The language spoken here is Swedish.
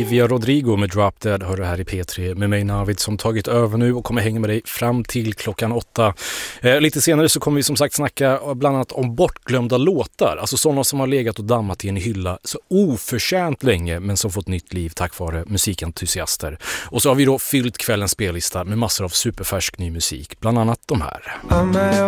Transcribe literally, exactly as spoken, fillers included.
Olivia Rodrigo med Drop Dead hör du här i P tre med mig Navid som tagit över nu och kommer hänga med dig fram till klockan åtta. Eh, lite senare så kommer vi som sagt snacka bland annat om bortglömda låtar, alltså sådana som har legat och dammat i en hylla så oförtjänt länge men som fått nytt liv tack vare musikentusiaster. Och så har vi då fyllt kvällens spellista med massor av superfärsk ny musik, bland annat de här.